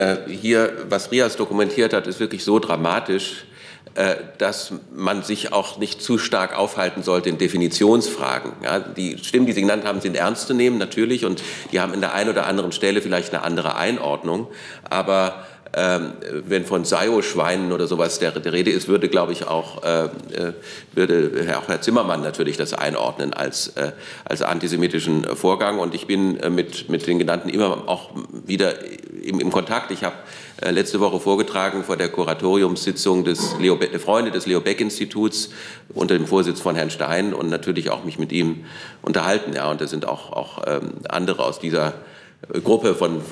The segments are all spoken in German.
Hier, was Rias dokumentiert hat, ist wirklich so dramatisch, dass man sich auch nicht zu stark aufhalten sollte in Definitionsfragen. Ja, die Stimmen, die Sie genannt haben, sind ernst zu nehmen, natürlich, und die haben in der einen oder anderen Stelle vielleicht eine andere Einordnung. Aber wenn von Sayo-Schweinen oder sowas der Rede ist, würde, glaube ich, auch Herr Zimmermann natürlich das einordnen als antisemitischen Vorgang. Und ich bin mit den Genannten immer auch wieder im Kontakt. Ich habe letzte Woche vorgetragen vor der Kuratoriumssitzung der Freunde des Leo Baeck Instituts unter dem Vorsitz von Herrn Stein und natürlich auch mich mit ihm unterhalten. Ja, und da sind auch andere aus dieser Gruppe von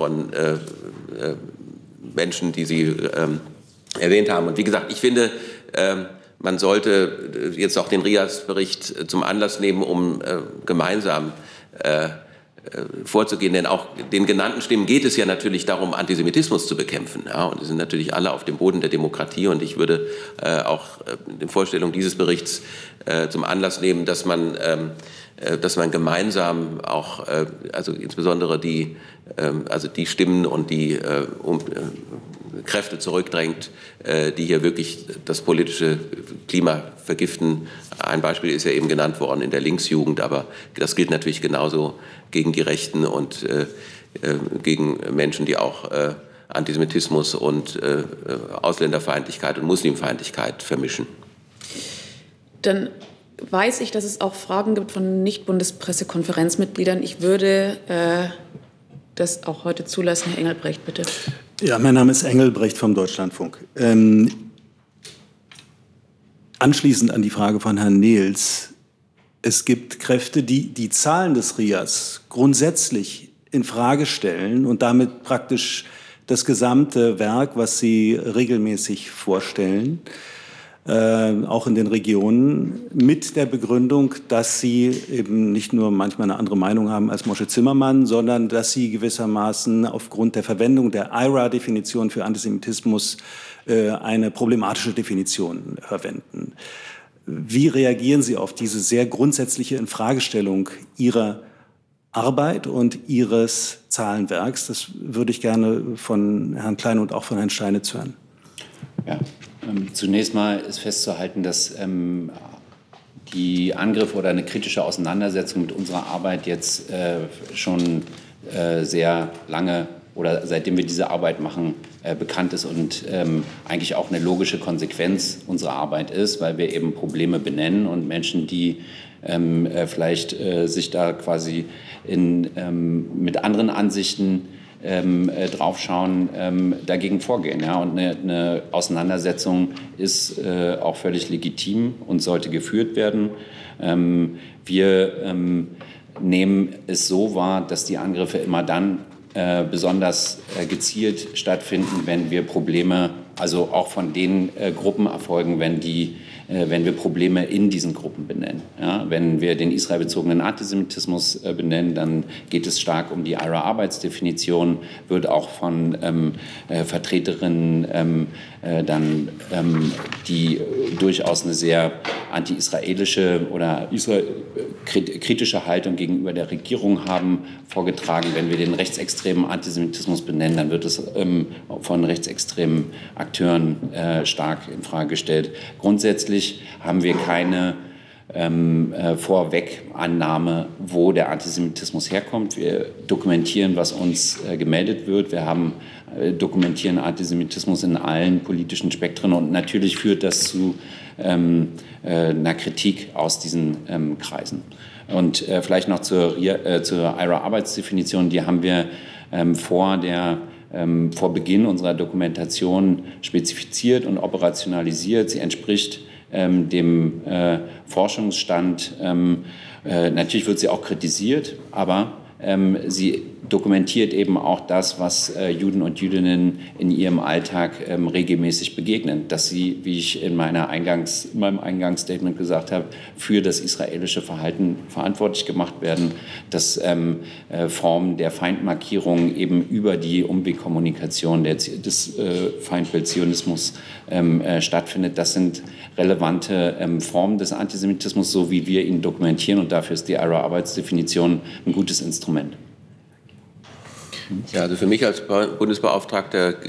Menschen, die Sie erwähnt haben. Und wie gesagt, ich finde, man sollte jetzt auch den Rias-Bericht zum Anlass nehmen, um gemeinsam vorzugehen. Denn auch den genannten Stimmen geht es ja natürlich darum, Antisemitismus zu bekämpfen. Ja, und die sind natürlich alle auf dem Boden der Demokratie. Und ich würde auch die Vorstellung dieses Berichts zum Anlass nehmen, dass man gemeinsam auch, also insbesondere die Stimmen und die Kräfte zurückdrängt, die hier wirklich das politische Klima vergiften. Ein Beispiel ist ja eben genannt worden in der Linksjugend, aber das gilt natürlich genauso gegen die Rechten und gegen Menschen, die auch Antisemitismus und Ausländerfeindlichkeit und Muslimfeindlichkeit vermischen. Dann weiß ich, dass es auch Fragen gibt von Nicht-Bundespressekonferenzmitgliedern. Ich würde das auch heute zulassen. Herr Engelbrecht, bitte. Ja, mein Name ist Engelbrecht vom Deutschlandfunk. Anschließend an die Frage von Herrn Nehls. Es gibt Kräfte, die die Zahlen des RIAS grundsätzlich in Frage stellen und damit praktisch das gesamte Werk, was sie regelmäßig vorstellen, auch in den Regionen, mit der Begründung, dass sie eben nicht nur manchmal eine andere Meinung haben als Moshe Zimmermann, sondern dass sie gewissermaßen aufgrund der Verwendung der IHRA-Definition für Antisemitismus eine problematische Definition verwenden. Wie reagieren Sie auf diese sehr grundsätzliche Infragestellung Ihrer Arbeit und Ihres Zahlenwerks? Das würde ich gerne von Herrn Klein und auch von Herrn Steinitz hören. Ja. Zunächst mal ist festzuhalten, dass die Angriffe oder eine kritische Auseinandersetzung mit unserer Arbeit jetzt schon sehr lange oder seitdem wir diese Arbeit machen, bekannt ist und eigentlich auch eine logische Konsequenz unserer Arbeit ist, weil wir eben Probleme benennen und Menschen, die vielleicht sich da quasi mit anderen Ansichten draufschauen, dagegen vorgehen. Ja? Und eine Auseinandersetzung ist auch völlig legitim und sollte geführt werden. Wir nehmen es so wahr, dass die Angriffe immer dann besonders gezielt stattfinden, wenn wir Probleme, also auch von den Gruppen erfolgen, wenn wir Probleme in diesen Gruppen benennen. Ja, wenn wir den israelbezogenen Antisemitismus benennen, dann geht es stark um die IHRA-Arbeitsdefinition, wird auch von Vertreterinnen die durchaus eine sehr anti-israelische oder kritische Haltung gegenüber der Regierung haben, vorgetragen. Wenn wir den rechtsextremen Antisemitismus benennen, dann wird es von rechtsextremen Akteuren stark in Frage gestellt. Grundsätzlich haben wir keine Vorwegannahme, wo der Antisemitismus herkommt. Wir dokumentieren, was uns gemeldet wird. Wir dokumentieren Antisemitismus in allen politischen Spektren und natürlich führt das zu einer Kritik aus diesen Kreisen. Und vielleicht noch zur IHRA-Arbeitsdefinition, die haben wir vor Beginn unserer Dokumentation spezifiziert und operationalisiert. Sie entspricht dem Forschungsstand. Natürlich wird sie auch kritisiert, aber sie dokumentiert eben auch das, was Juden und Jüdinnen in ihrem Alltag regelmäßig begegnen, dass sie, wie ich in meinem Eingangsstatement gesagt habe, für das israelische Verhalten verantwortlich gemacht werden, dass Formen der Feindmarkierung eben über die Umwegkommunikation des Feindbilds Zionismus stattfindet. Das sind relevante Formen des Antisemitismus, so wie wir ihn dokumentieren, und dafür ist die IHRA-Arbeitsdefinition ein gutes Instrument. Ja, also für mich als Bundesbeauftragter